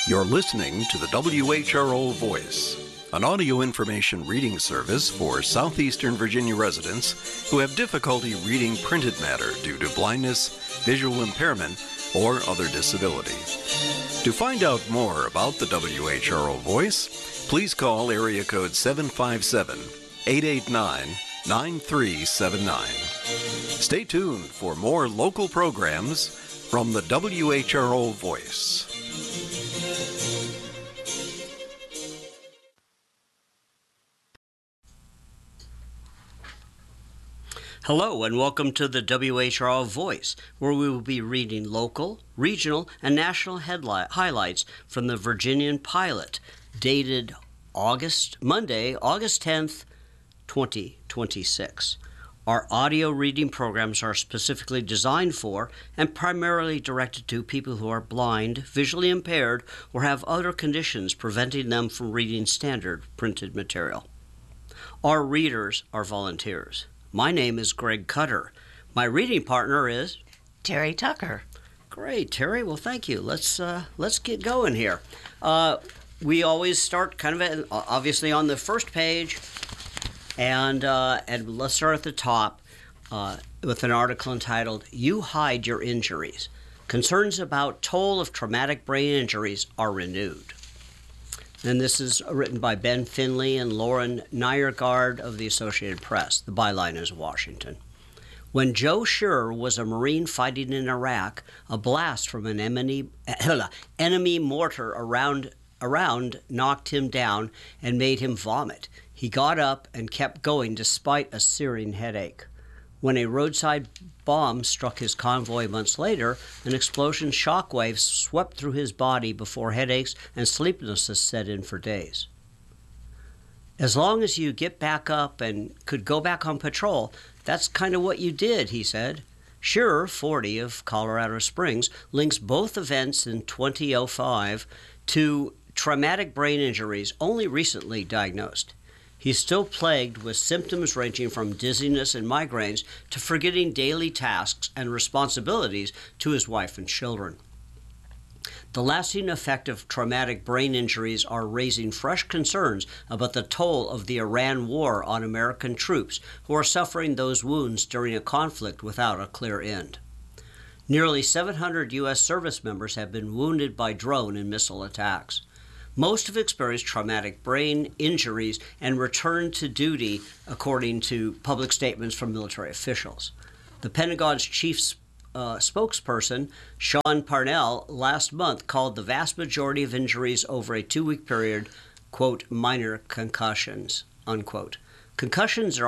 You're listening to the WHRO Voice, an audio information reading service for southeastern Virginia residents who have difficulty reading printed matter due to blindness, visual impairment, or other disability. To find out more about the WHRO Voice, please call area code 757-889-9379. Stay tuned for more local programs from the WHRO Voice. Hello and welcome to the WHRO Voice, where we will be reading local, regional, and national highlights from the Virginian Pilot, dated Monday, August 10th, 2026. Our audio reading programs are specifically designed for and primarily directed to people who are blind, visually impaired, or have other conditions preventing them from reading standard printed material. Our readers are volunteers. My name is Greg Cutter. My reading partner is Terry Tucker. Great, Terry. Well, thank you. Let's get going here. We always start kind of obviously on the first page, and let's start at the top with an article entitled "You Hide Your Injuries. Concerns about toll of traumatic brain injuries are renewed." And this is written by Ben Finley and Lauren Nyergard of the Associated Press. The byline is Washington. When Joe Scherer was a Marine fighting in Iraq, a blast from an enemy mortar around knocked him down and made him vomit. He got up and kept going despite a searing headache. When a roadside bomb struck his convoy months later, an explosion shockwave swept through his body before headaches and sleeplessness set in for days. As long as you get back up and could go back on patrol, that's kind of what you did, he said. Scherer, 40, of Colorado Springs, links both events in 2005 to traumatic brain injuries only recently diagnosed. He's still plagued with symptoms ranging from dizziness and migraines to forgetting daily tasks and responsibilities to his wife and children. The lasting effect of traumatic brain injuries are raising fresh concerns about the toll of the Iran war on American troops who are suffering those wounds during a conflict without a clear end. Nearly 700 U.S. service members have been wounded by drone and missile attacks. Most have experienced traumatic brain injuries and returned to duty, according to public statements from military officials. The Pentagon's chief spokesperson, Sean Parnell, last month called the vast majority of injuries over a 2-week period, quote, minor concussions, unquote. Concussions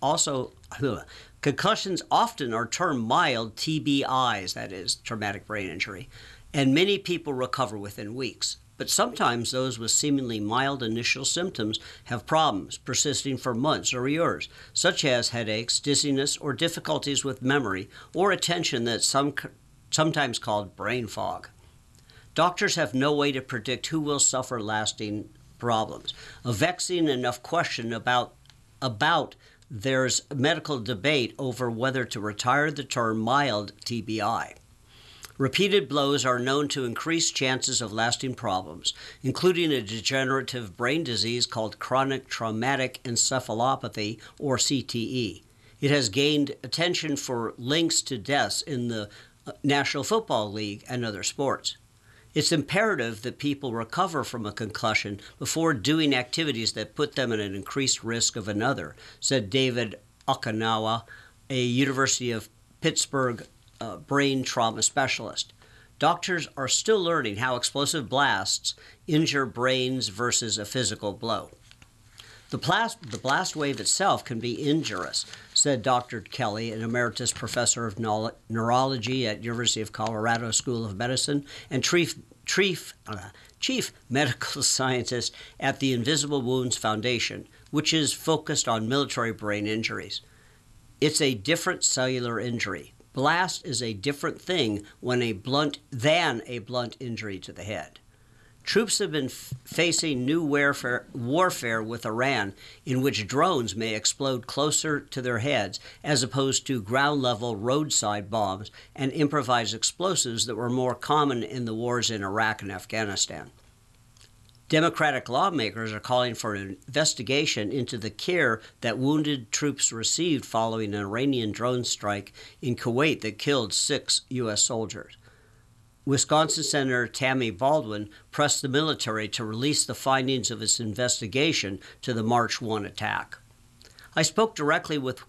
often are termed mild TBIs, that is, traumatic brain injury, and many people recover within weeks. But sometimes those with seemingly mild initial symptoms have problems persisting for months or years, such as headaches, dizziness, or difficulties with memory or attention that's sometimes called brain fog. Doctors have no way to predict who will suffer lasting problems. A vexing enough question about there's medical debate over whether to retire the term mild TBI. Repeated blows are known to increase chances of lasting problems, including a degenerative brain disease called chronic traumatic encephalopathy, or CTE. It has gained attention for links to deaths in the National Football League and other sports. It's imperative that people recover from a concussion before doing activities that put them at an increased risk of another, said David Okinawa, a University of Pittsburgh brain trauma specialist. Doctors are still learning how explosive blasts injure brains versus a physical blow. The blast wave itself can be injurious, said Dr. Kelly, an emeritus professor of neurology at University of Colorado School of Medicine and chief medical scientist at the Invisible Wounds Foundation, which is focused on military brain injuries. It's a different cellular injury. Blast is a different thing than a blunt injury to the head. Troops have been facing new warfare with Iran, in which drones may explode closer to their heads as opposed to ground-level roadside bombs and improvised explosives that were more common in the wars in Iraq and Afghanistan. Democratic lawmakers are calling for an investigation into the care that wounded troops received following an Iranian drone strike in Kuwait that killed 6 U.S. soldiers. Wisconsin Senator Tammy Baldwin pressed the military to release the findings of its investigation to the March 1 attack. I spoke directly with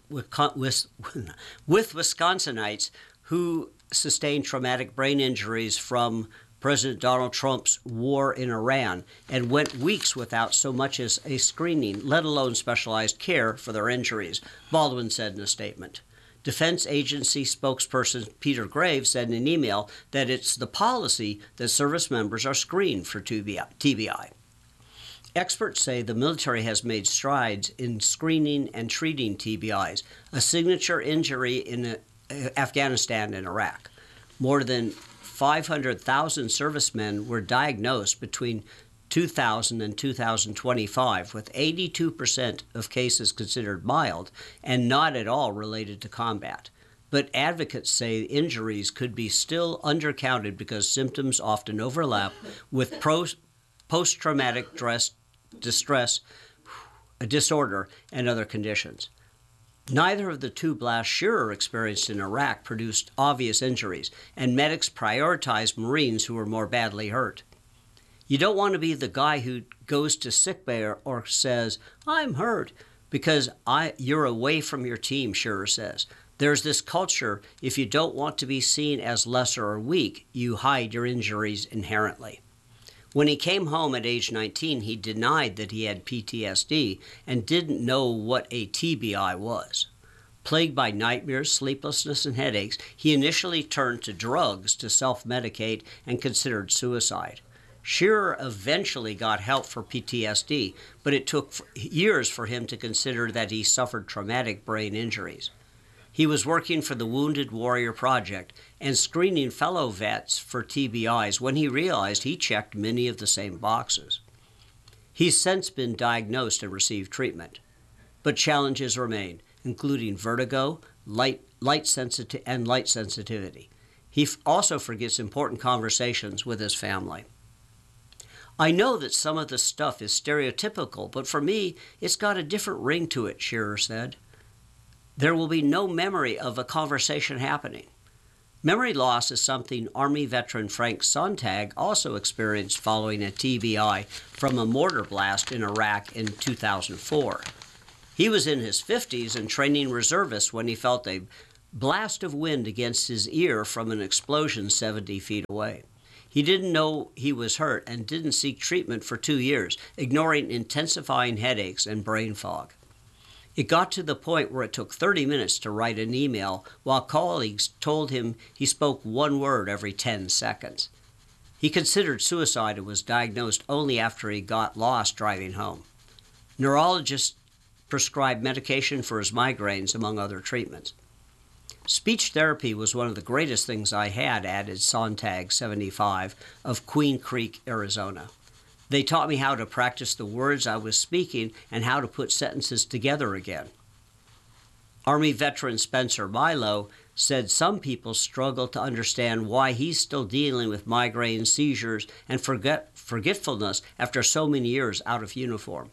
Wisconsinites who sustained traumatic brain injuries from President Donald Trump's war in Iran and went weeks without so much as a screening, let alone specialized care for their injuries, Baldwin said in a statement. Defense Agency spokesperson Peter Graves said in an email that it's the policy that service members are screened for TBI. Experts say the military has made strides in screening and treating TBIs, a signature injury in Afghanistan and Iraq. More than 500,000 servicemen were diagnosed between 2000 and 2025, with 82% of cases considered mild and not at all related to combat. But advocates say injuries could be still undercounted because symptoms often overlap with post-traumatic distress disorder and other conditions. Neither of the 2 blasts Shearer experienced in Iraq produced obvious injuries, and medics prioritized Marines who were more badly hurt. You don't want to be the guy who goes to sickbay or says, "I'm hurt," because you're away from your team, Shearer says. There's this culture, if you don't want to be seen as lesser or weak, you hide your injuries inherently. When he came home at age 19, he denied that he had PTSD and didn't know what a TBI was. Plagued by nightmares, sleeplessness, and headaches, he initially turned to drugs to self-medicate and considered suicide. Shearer eventually got help for PTSD, but it took years for him to consider that he suffered traumatic brain injuries. He was working for the Wounded Warrior Project and screening fellow vets for TBIs when he realized he checked many of the same boxes. He's since been diagnosed and received treatment, but challenges remain, including vertigo, light sensitivity. He also forgets important conversations with his family. I know that some of the stuff is stereotypical, but for me, it's got a different ring to it, Shearer said. There will be no memory of a conversation happening. Memory loss is something Army veteran Frank Sontag also experienced following a TBI from a mortar blast in Iraq in 2004. He was in his 50s and training reservists when he felt a blast of wind against his ear from an explosion 70 feet away. He didn't know he was hurt and didn't seek treatment for 2 years, ignoring intensifying headaches and brain fog. It got to the point where it took 30 minutes to write an email, while colleagues told him he spoke 1 word every 10 seconds. He considered suicide and was diagnosed only after he got lost driving home. Neurologists prescribed medication for his migraines, among other treatments. Speech therapy was one of the greatest things I had, added Sontag, 75, of Queen Creek, Arizona. They taught me how to practice the words I was speaking and how to put sentences together again. Army veteran Spencer Milo said some people struggle to understand why he's still dealing with migraines, seizures, and forgetfulness after so many years out of uniform.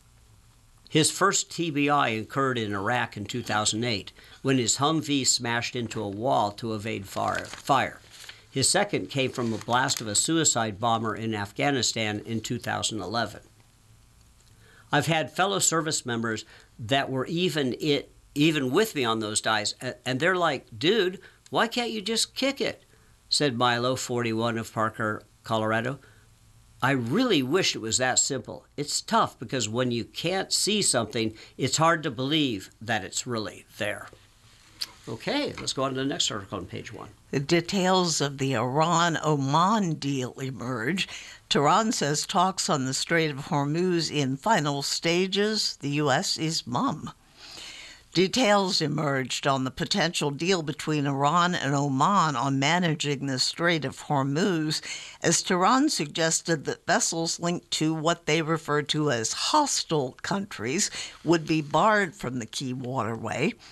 His first TBI occurred in Iraq in 2008 when his Humvee smashed into a wall to evade fire. His second came from a blast of a suicide bomber in Afghanistan in 2011. I've had fellow service members that were even with me on those days, and they're like, "Dude, why can't you just kick it?" said Milo, 41, of Parker, Colorado. I really wish it was that simple. It's tough because when you can't see something, it's hard to believe that it's really there. Okay, let's go on to the next article on page 1. The details of the Iran-Oman deal emerge. Tehran says talks on the Strait of Hormuz in final stages. The U.S. is mum. Details emerged on the potential deal between Iran and Oman on managing the Strait of Hormuz, as Tehran suggested that vessels linked to what they refer to as hostile countries would be barred from the key waterway.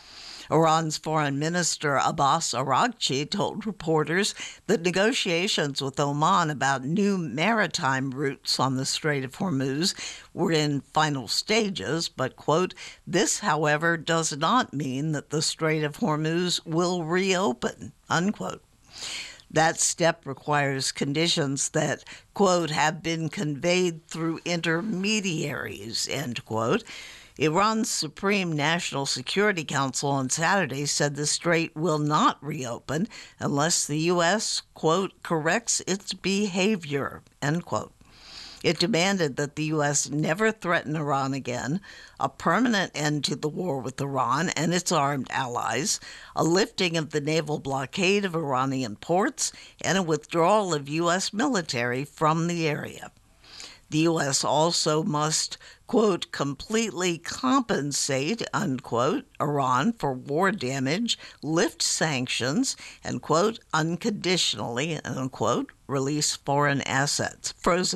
Iran's Foreign Minister Abbas Araghchi told reporters that negotiations with Oman about new maritime routes on the Strait of Hormuz were in final stages, but, quote, "This, however, does not mean that the Strait of Hormuz will reopen," unquote. That step requires conditions that, quote, "have been conveyed through intermediaries," end quote. Iran's Supreme National Security Council on Saturday said the strait will not reopen unless the U.S., quote, "corrects its behavior," end quote. It demanded that the U.S. never threaten Iran again, a permanent end to the war with Iran and its armed allies, a lifting of the naval blockade of Iranian ports, and a withdrawal of U.S. military from the area. The U.S. also must, quote, "completely compensate," unquote, Iran for war damage, lift sanctions, and, quote, "unconditionally," unquote, release frozen assets.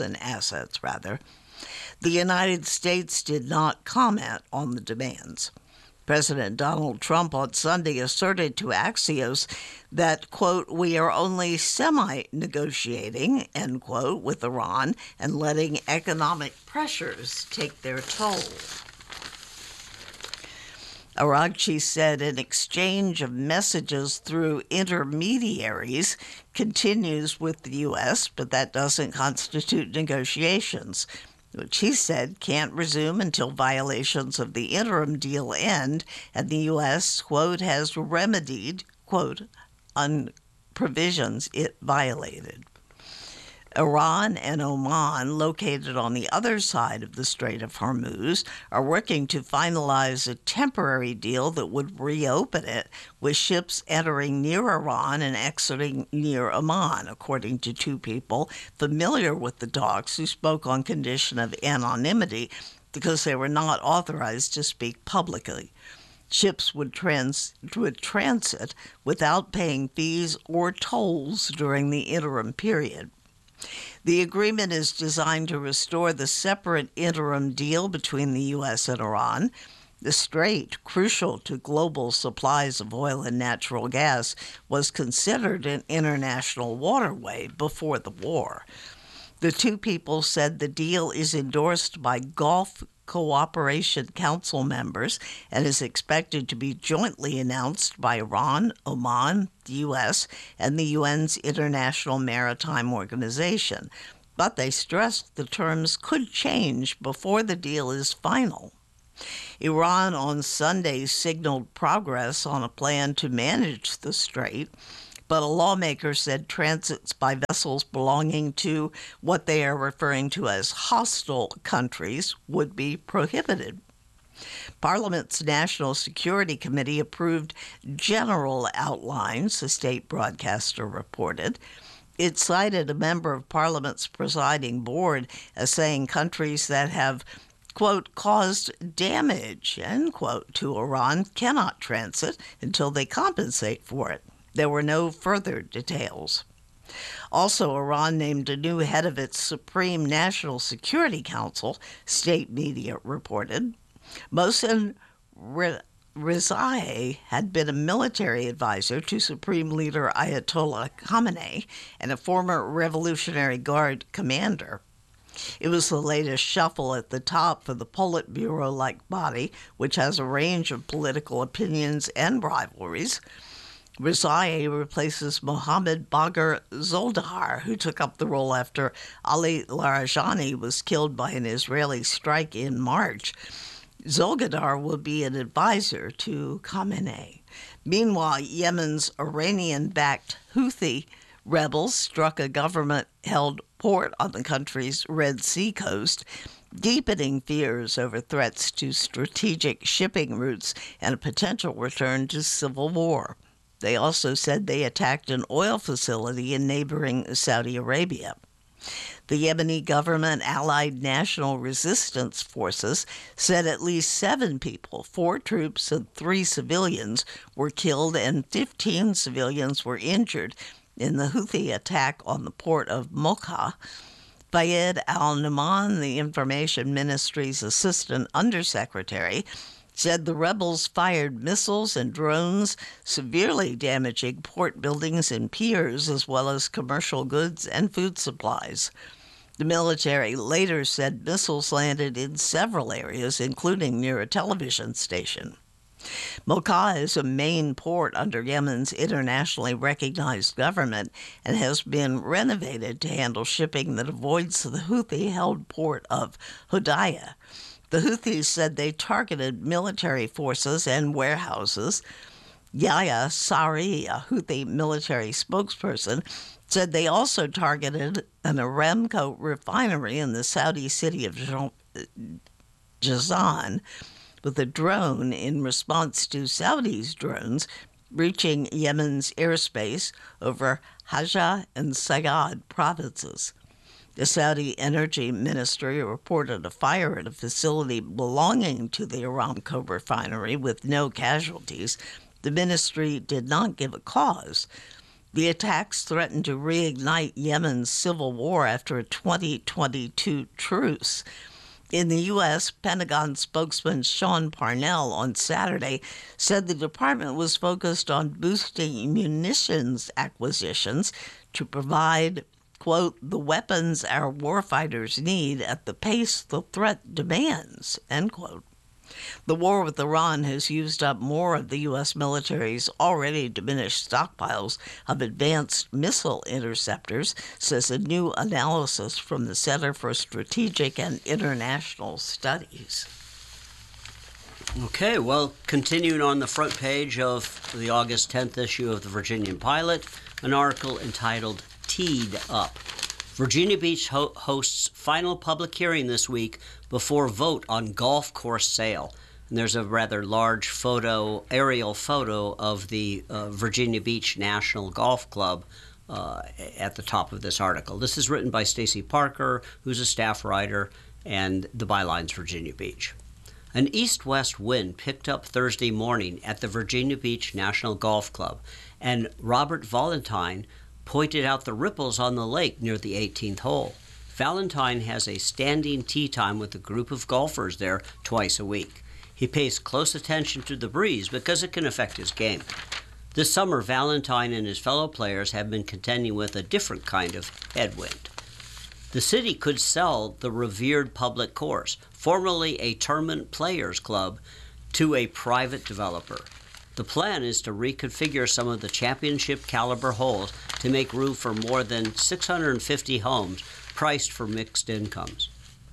The United States did not comment on the demands. President Donald Trump on Sunday asserted to Axios that, quote, "we are only semi-negotiating," end quote, with Iran and letting economic pressures take their toll. Araghchi said an exchange of messages through intermediaries continues with the U.S., but that doesn't constitute negotiations, which he said can't resume until violations of the interim deal end and the U.S., quote, "has remedied," quote, provisions it violated. Iran and Oman, located on the other side of the Strait of Hormuz, are working to finalize a temporary deal that would reopen it, with ships entering near Iran and exiting near Oman, according to two people familiar with the docks who spoke on condition of anonymity because they were not authorized to speak publicly. Ships would transit without paying fees or tolls during the interim period. The agreement is designed to restore the separate interim deal between the U.S. and Iran. The strait, crucial to global supplies of oil and natural gas, was considered an international waterway before the war. The two people said the deal is endorsed by Gulf Cooperation Council members and is expected to be jointly announced by Iran, Oman, the U.S., and the UN's International Maritime Organization. But they stressed the terms could change before the deal is final. Iran on Sunday signaled progress on a plan to manage the strait, but a lawmaker said transits by vessels belonging to what they are referring to as hostile countries would be prohibited. Parliament's National Security Committee approved general outlines, the state broadcaster reported. It cited a member of Parliament's presiding board as saying countries that have, quote, caused damage, end quote, to Iran cannot transit until they compensate for it. There were no further details. Also, Iran named a new head of its Supreme National Security Council, state media reported. Mohsen Rezai had been a military advisor to Supreme Leader Ayatollah Khamenei and a former Revolutionary Guard commander. It was the latest shuffle at the top for the Politburo-like body, which has a range of political opinions and rivalries. Rezai replaces Mohammad Bagher Zoldar, who took up the role after Ali Larijani was killed by an Israeli strike in March. Zoldar will be an advisor to Khamenei. Meanwhile, Yemen's Iranian-backed Houthi rebels struck a government-held port on the country's Red Sea coast, deepening fears over threats to strategic shipping routes and a potential return to civil war. They also said they attacked an oil facility in neighboring Saudi Arabia. The Yemeni government Allied National Resistance Forces said at least 7 people, 4 troops and 3 civilians, were killed and 15 civilians were injured in the Houthi attack on the port of Mocha. Fayed al-Numan, the Information Ministry's assistant undersecretary, said the rebels fired missiles and drones, severely damaging port buildings and piers, as well as commercial goods and food supplies. The military later said missiles landed in several areas, including near a television station. Mocha is a main port under Yemen's internationally recognized government and has been renovated to handle shipping that avoids the Houthi-held port of Hodeidah. The Houthis said they targeted military forces and warehouses. Yahya Sari, a Houthi military spokesperson, said they also targeted an Aramco refinery in the Saudi city of Jazan with a drone in response to Saudi's drones reaching Yemen's airspace over Hajjah and Sayyad provinces. The Saudi Energy Ministry reported a fire at a facility belonging to the Aramco refinery with no casualties. The ministry did not give a cause. The attacks threatened to reignite Yemen's civil war after a 2022 truce. In the U.S., Pentagon spokesman Sean Parnell on Saturday said the department was focused on boosting munitions acquisitions to provide, quote, the weapons our warfighters need at the pace the threat demands, end quote. The war with Iran has used up more of the U.S. military's already diminished stockpiles of advanced missile interceptors, says a new analysis from the Center for Strategic and International Studies. Okay, well, continuing on the front page of the August 10th issue of the Virginian Pilot, an article entitled Teed Up. Virginia Beach hosts final public hearing this week before vote on golf course sale. And there's a rather large aerial photo of the Virginia Beach National Golf Club at the top of this article. This is written by Stacy Parker, who's a staff writer, and the byline's Virginia Beach. An east-west wind picked up Thursday morning at the Virginia Beach National Golf Club, and Robert Valentine pointed out the ripples on the lake near the 18th hole. Valentine has a standing tee time with a group of golfers there twice a week. He pays close attention to the breeze because it can affect his game. This summer, Valentine and his fellow players have been contending with a different kind of headwind. The city could sell the revered public course, formerly a tournament players club, to a private developer. The plan is to reconfigure some of the championship-caliber holes to make room for more than 650 homes priced for mixed incomes.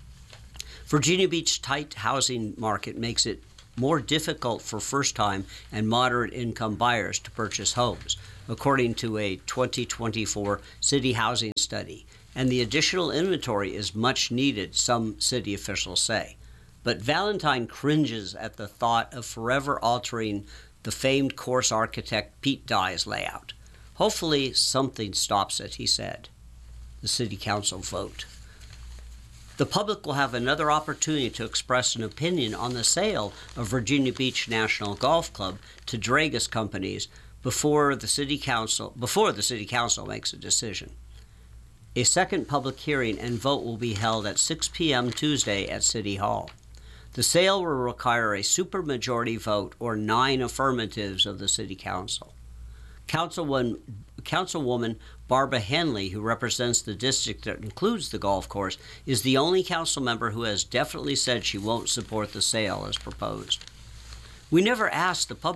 Virginia Beach's tight housing market makes it more difficult for first-time and moderate-income buyers to purchase homes, according to a 2024 city housing study, and the additional inventory is much needed, some city officials say. But Valentine cringes at the thought of forever altering the famed course architect Pete Dye's layout. Hopefully something stops it, he said. The City Council vote. The public will have another opportunity to express an opinion on the sale of Virginia Beach National Golf Club to Dragas companies before the City Council makes a decision. A second public hearing and vote will be held at 6 p.m. Tuesday at City Hall. The sale will require a supermajority vote or 9 affirmatives of the City Council. Councilwoman Barbara Henley, who represents the district that includes the golf course, is the only council member who has definitely said she won't support the sale as proposed. We never asked the public